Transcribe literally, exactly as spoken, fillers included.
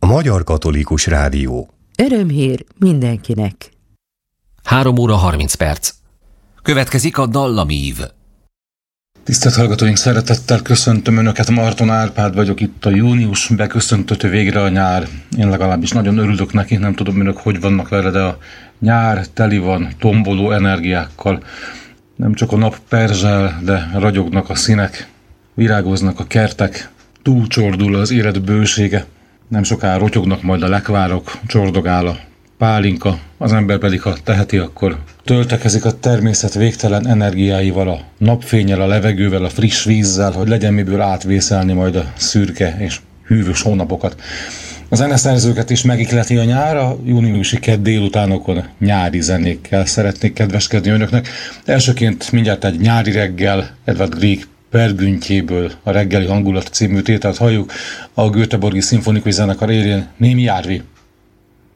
A Magyar Katolikus Rádió. Örömhír mindenkinek. három óra harminc perc. Következik a Dallamív. Tisztelt hallgatóink, szeretettel köszöntöm Önöket, Marton Árpád vagyok, itt a június, beköszöntötte végre a nyár. Én legalábbis nagyon örülök neki, nem tudom Önök hogy vannak vele, de a nyár teli van tomboló energiákkal. Nem csak a nap perzsel, de ragyognak a színek, virágoznak a kertek, túlcsordul az élet bősége. Nem sokára rotyognak majd a lekvárok, csordogál a pálinka, az ember pedig, ha teheti, akkor töltekezik a természet végtelen energiáival, a napfénnyel, a levegővel, a friss vízzel, hogy legyen miből átvészelni majd a szürke és hűvös hónapokat. A zeneszerzőket is megikleti a nyár, a júniusi kedd délutánokon nyári zenékkel szeretnék kedveskedni Önöknek. Elsőként mindjárt egy nyári reggel, Edvard Grieg Per Günthjéből a Reggeli hangulat című tételt halljuk, a Göteborgi Szimfonikus Zenekar élén Némi Járvi.